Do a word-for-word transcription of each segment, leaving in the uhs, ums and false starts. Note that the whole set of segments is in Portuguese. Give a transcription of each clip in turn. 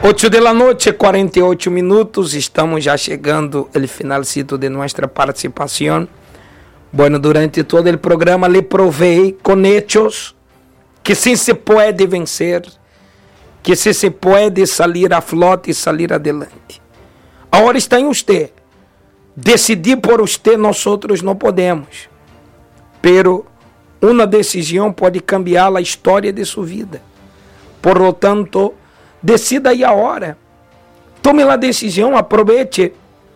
ocho de la noche, cuarenta y ocho minutos, estamos ya llegando al finalcito de nuestra participación. Bueno, durante todo el programa le provei con hechos que sí se puede vencer, que sí se puede salir a flote y salir adelante. Ahora está en usted. Decidir por usted nosotros no podemos, pero uma decisão pode cambiar a história de sua vida. Por lo tanto, decida aí a hora. Tome a decisão, aproveite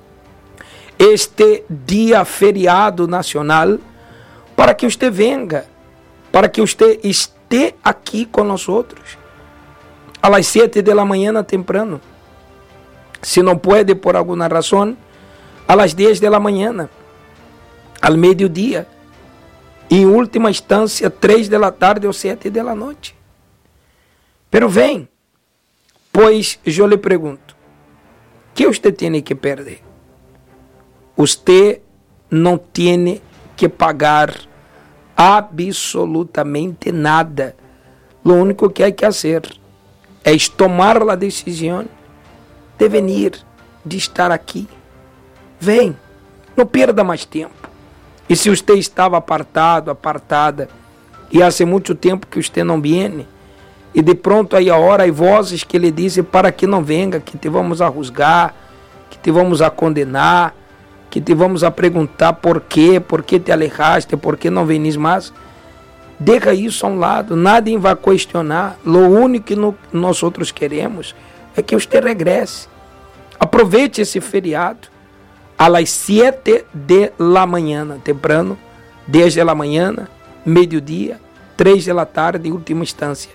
este dia feriado nacional para que você venga, para que você esteja aqui com nós outros. A las sete de la manhã temprano. Se não pode por alguma razão, a las dez de la manhã, al meio-dia. Em última instância, três de la tarde ou sete de la noite. Pero vem, pois eu lhe pergunto, que você tem que perder? Você não tem que pagar absolutamente nada. O único que há que fazer é tomar a decisão de vir, de estar aqui. Vem, não perda mais tempo. E se você estava apartado, apartada, e há muito tempo que você não vem, e de pronto aí a hora, há vozes que lhe dizem para que não venga, que te vamos a juzgar, que te vamos a condenar, que te vamos a perguntar por quê, por que te alejaste, por que não venís mais. Deixa isso a um lado, nadie vai questionar. O único que no, nós outros queremos é que você regresse. Aproveite esse feriado. A las sete de la manhã, temprano, dez de la manhã, meio-dia, três de la tarde, última instância,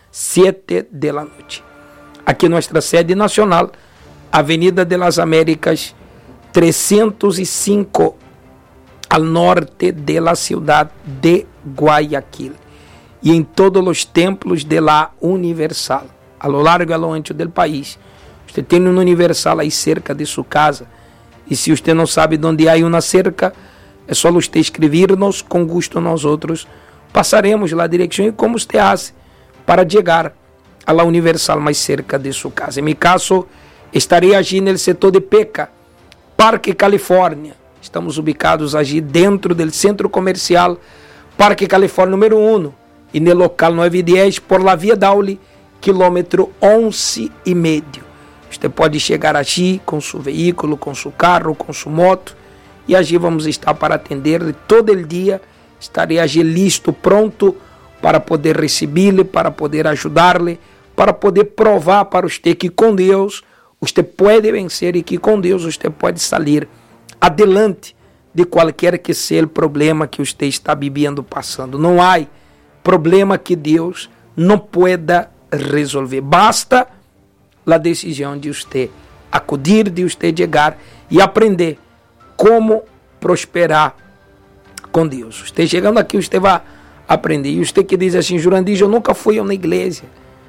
sete de la noite. Aqui nossa sede nacional, Avenida de las Américas, trezentos e cinco, al norte de la ciudad de Guayaquil. E em todos os templos de la Universal, a lo largo e a lo ancho del país. Você tem um Universal aí cerca de sua casa. E se você não sabe onde há uma cerca, é só você escrever-nos, com gosto nós outros passaremos lá a direção e como você faz para chegar à la Universal mais cerca de sua casa. Em meu caso, estarei aqui no setor de Peca, Parque Califórnia. Estamos ubicados aqui dentro do centro comercial Parque Califórnia número um e no local nove dez por la Via Daule, quilômetro onze e meio. Você pode chegar aqui com seu veículo, com seu carro, com sua moto, e aqui vamos estar para atender todo o dia. Estarei aqui listo, pronto para poder recebê-lo, para poder ajudar-lhe, para poder provar para você que com Deus você pode vencer e que com Deus você pode sair adelante de qualquer que seja o problema que você está vivendo, passando. Não há problema que Deus não pueda resolver. Basta a decisão de você acudir, de você chegar e aprender como prosperar com Deus. Você chegando aqui, você vai aprender. E você que diz assim, Jurandir, eu nunca fui a uma igreja,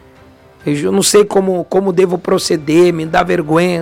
eu não sei como, como devo proceder, me dá vergonha,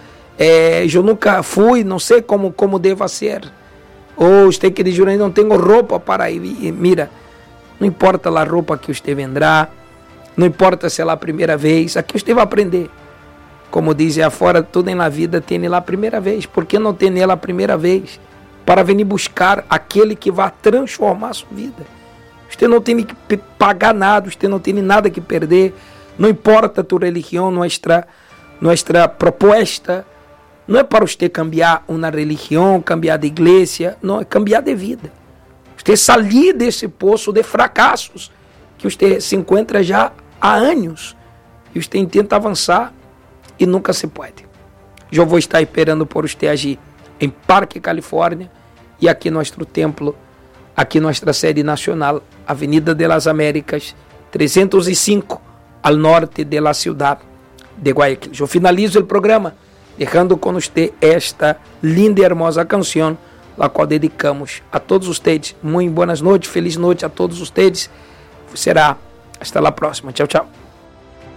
é, eu nunca fui, não sei como, como devo ser. Ou você que diz, Jurandir, não tenho roupa para ir. Mira, não importa a roupa que você vendrá, não importa se é a primeira vez, aqui você vai aprender. Como dizem afora, tudo na vida tem lá a primeira vez. Por que não tem nela a primeira vez? Para vir buscar aquele que vai transformar a sua vida. Você não tem que pagar nada, você não tem nada que perder. Não importa a tua religião, nossa, nossa proposta não é para você cambiar uma religião, cambiar de igreja, não, é cambiar de vida. Você sair desse poço de fracassos que você se encontra já há anos e você tenta avançar e nunca se pode. Eu vou estar esperando por você agir em Parque Califórnia e aqui nosso templo, aqui nossa sede nacional, Avenida de las Américas, trezentos e cinco, al norte de la ciudad de Guayaquil. Eu finalizo o programa deixando com você esta linda e hermosa canção, a qual dedicamos a todos vocês. Muito boas noites, feliz noite a todos vocês. Será hasta la próxima. Tchau, tchau.